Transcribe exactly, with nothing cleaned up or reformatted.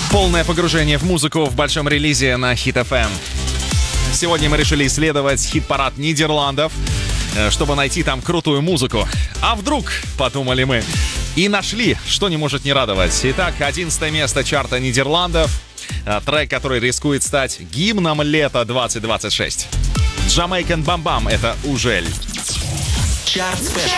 Полное погружение в музыку в большом релизе на Хит эф эм. Сегодня мы решили исследовать хит-парад Нидерландов, чтобы найти там крутую музыку. А вдруг, подумали мы, и нашли, что не может не радовать. Итак, одиннадцатое место чарта Нидерландов. Трек, который рискует стать гимном лета двадцать двадцать шесть. Jamaican Bam Bam — это «Ужель». Чарт спешл.